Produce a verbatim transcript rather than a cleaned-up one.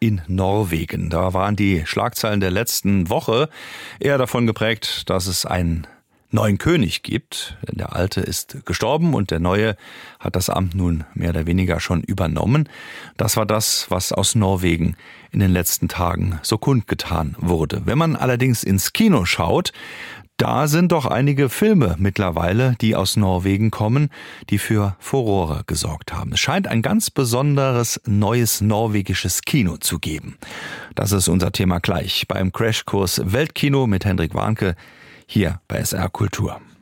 in Norwegen. Da waren die Schlagzeilen der letzten Woche eher davon geprägt, dass es einen neuen König gibt. Denn der alte ist gestorben und der neue hat das Amt nun mehr oder weniger schon übernommen. Das war das, was aus Norwegen in den letzten Tagen so kundgetan wurde. Wenn man allerdings ins Kino schaut, da sind doch einige Filme mittlerweile, die aus Norwegen kommen, die für Furore gesorgt haben. Es scheint ein ganz besonderes neues norwegisches Kino zu geben. Das ist unser Thema gleich beim Crashkurs Weltkino mit Hendrik Warnke hier bei S R Kultur.